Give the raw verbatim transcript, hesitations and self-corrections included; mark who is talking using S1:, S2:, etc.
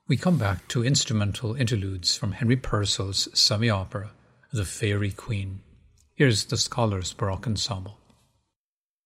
S1: We come back to instrumental interludes from Henry Purcell's semi-opera, The Fairy Queen. Here's the Scholars' Baroque Ensemble.